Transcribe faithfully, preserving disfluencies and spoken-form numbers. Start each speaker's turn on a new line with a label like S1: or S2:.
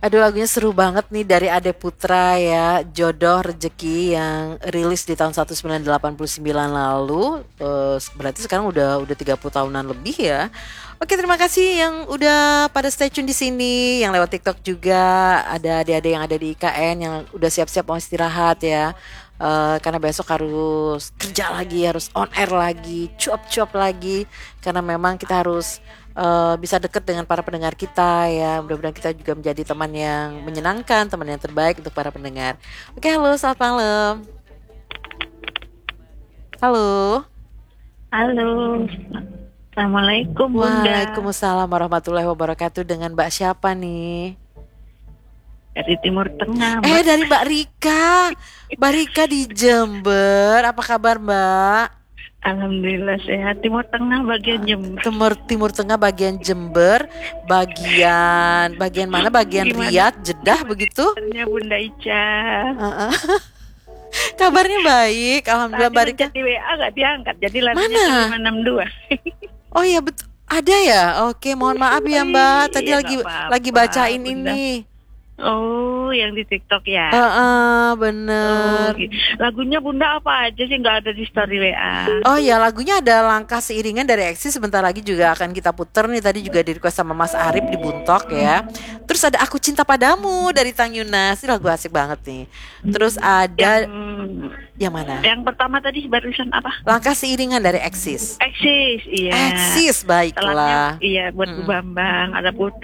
S1: Aduh lagunya seru banget nih dari Ade Putra ya, Jodoh Rezeki yang rilis di tahun seribu sembilan ratus delapan puluh sembilan lalu. Eh, berarti sekarang udah udah tiga puluh tahunan lebih ya. Oke, terima kasih yang udah pada stay tune di sini, yang lewat TikTok juga ada adik-adik yang ada di I K N yang udah siap-siap mau istirahat ya. Eh, karena besok harus kerja lagi, harus on air lagi, cuap-cuap lagi karena memang kita harus eh, bisa dekat dengan para pendengar kita ya. Mudah-mudahan kita juga menjadi teman yang menyenangkan, teman yang terbaik untuk para pendengar. Oke, halo, selamat malam. Halo.
S2: Halo, Assalamualaikum Bunda.
S1: Waalaikumsalam warahmatullahi wabarakatuh. Dengan Mbak siapa nih?
S2: Dari Timur Tengah,
S1: Eh,
S2: Mbak.
S1: dari Mbak Rika. Mbak Rika di Jember. Apa kabar, Mbak?
S2: Alhamdulillah sehat. Timur Tengah bagian Jember.
S1: Timur Timur Tengah bagian Jember, bagian bagian mana? Bagian
S2: Gimana?
S1: Riyadh, Jeddah begitu?
S2: Kabarnya Bunda Ica.
S1: Heeh. Kabarnya baik, alhamdulillah
S2: Tadi
S1: Mbak Rika.
S2: mencet di W A gak diangkat, jadi lagunya ke
S1: Mana?
S2: lima enam dua.
S1: Oh iya betul. Ada ya? Oke, mohon maaf ya Mbak. Tadi
S2: Iya,
S1: lagi
S2: gak
S1: lagi
S2: apa-apa,
S1: bacain
S2: Bunda.
S1: ini.
S2: Oh, yang di TikTok ya?
S1: Heeh,
S2: Oh,
S1: bener.
S2: gitu. Lagunya Bunda apa aja sih? Nggak ada di story W A.
S1: Oh ya, lagunya ada Langkah Seiringan dari Eksis. Sebentar lagi juga akan kita puter nih. Tadi juga di request sama Mas Arif di Buntok ya. Terus ada Aku Cinta Padamu dari Tang Yunas. Ini lagu asik banget nih. Terus
S2: Yang
S1: ada yang mana?
S2: yang pertama tadi barusan apa?
S1: Langkah Seiringan dari Eksis.
S2: Eksis, iya.
S1: Eksis,
S2: Telatnya,
S1: baiklah.
S2: iya buat Bu
S1: Mm-mm.
S2: Bambang, ada Putra.